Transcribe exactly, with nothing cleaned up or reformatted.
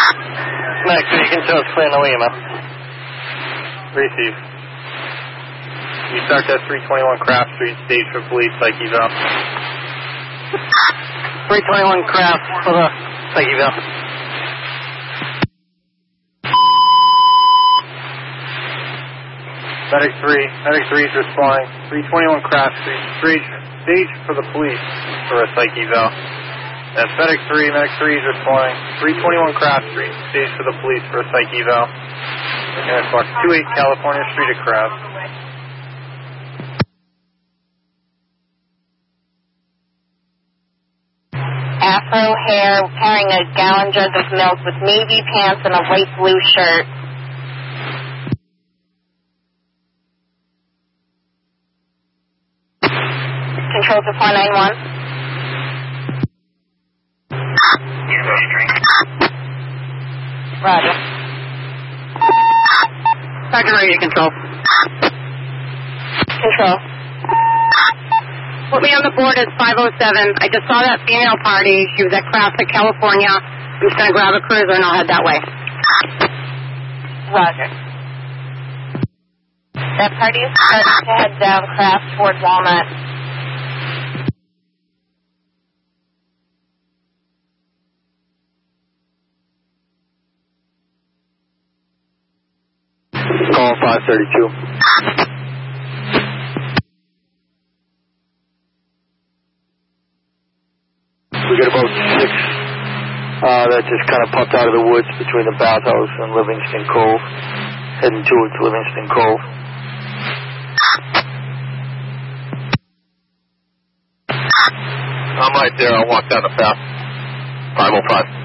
Max, you can tell us clear, no E M S. Receive. You start at three twenty-one Craft Street, stage for police, psych eval. three twenty-one Craft for the psych eval. Medic three, Medic three is responding. three twenty-one Craft Street, stage, stage for the police for a psych eval. That's Medic three, Medic three is responding. three twenty-one Craft Street, stage for the police for a psych eval. And it's box two eight California Street at Craft. Afro hair, carrying a gallon jug of milk with navy pants and a light blue shirt. Control to four nine one. Roger. Sergeant ready to control. Control. Put me on the board as five oh seven. I just saw that female party. She was at Craft, California. I'm just going to grab a cruiser and I'll head that way. Roger. That party is starting to head down Craft toward Walnut. Call five thirty-two. We got about six uh, that just kind of popped out of the woods between the bathhouse and Livingston Cove, heading towards Livingston Cove. I'm right there. I'll walk down the path. five oh five.